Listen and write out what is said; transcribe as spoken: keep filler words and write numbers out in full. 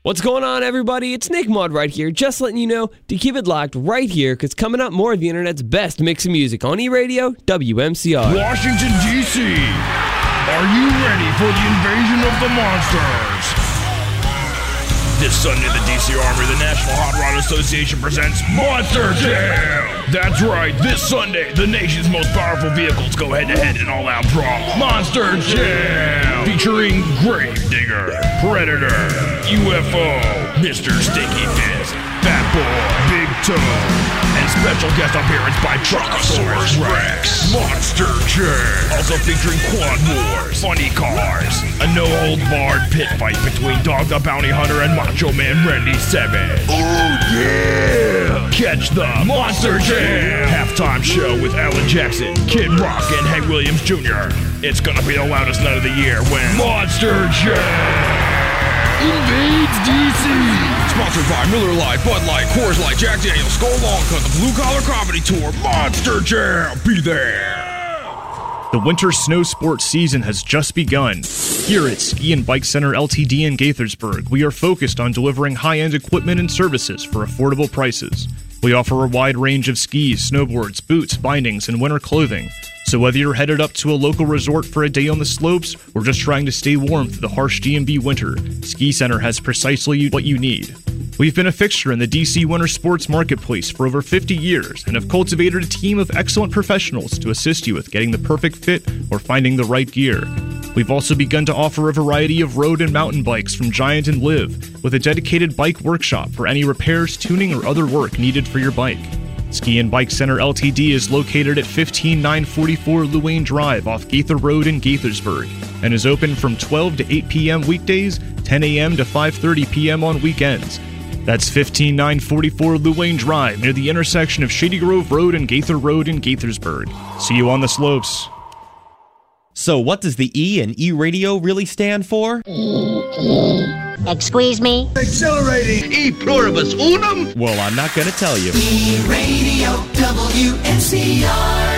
What's going on, everybody? It's Nick Mudd right here, just letting you know to keep it locked right here, because coming up more of the internet's best mix of music on E-Radio, W M C R. Washington, D C, are you ready for the invasion of the monsters? This Sunday, the D C Army, the National Hot Rod Association presents Monster Jam! That's right, this Sunday, the nation's most powerful vehicles go head-to-head in all-out brawl. Monster Jam! Featuring Gravedigger, Predator, U F O, Mister Stinky Fist, Fat Boy, Big Toe, and special guest appearance by Truckosaurus Rex. Monster Jam! Also featuring Quad Wars, funny cars, a no-hold-barred pit fight between Dog the Bounty Hunter and Macho Man Randy Savage. Oh yeah! Catch the Monster Jam halftime show with Alan Jackson, Kid Rock, and Hank Williams Junior It's gonna be the loudest night of the year when Monster Jam invades D C. Sponsored by Miller Lite, Bud Light, Coors Light, Jack Daniel's, Skull Long Cut, the Blue Collar Comedy Tour. Monster Jam, be there. The winter snow sports season has just begun. Here at Ski and Bike Center L T D in Gaithersburg, we are focused on delivering high-end equipment and services for affordable prices. We offer a wide range of skis, snowboards, boots, bindings, and winter clothing. So whether you're headed up to a local resort for a day on the slopes or just trying to stay warm through the harsh D M V winter, Ski Center has precisely what you need. We've been a fixture in the D C winter sports marketplace for over fifty years and have cultivated a team of excellent professionals to assist you with getting the perfect fit or finding the right gear. We've also begun to offer a variety of road and mountain bikes from Giant and Liv, with a dedicated bike workshop for any repairs, tuning, or other work needed for your bike. Ski and Bike Center L T D is located at fifteen nine forty-four Luane Drive off Gaither Road in Gaithersburg and is open from twelve to eight p.m. weekdays, ten a.m. to five thirty p.m. on weekends. That's fifteen nine forty-four Luane Drive near the intersection of Shady Grove Road and Gaither Road in Gaithersburg. See you on the slopes. So what does the E in E-Radio really stand for? Excuse me? Accelerating E pluribus unum? Well, I'm not going to tell you. E-Radio, W M C R.